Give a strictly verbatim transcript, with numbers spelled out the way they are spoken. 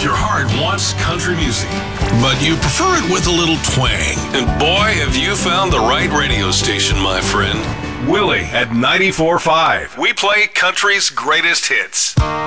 your heart wants country music, but you prefer it with a little twang. And boy, have you found the right radio station, my friend. Willie at ninety-four point five. We play country's greatest hits.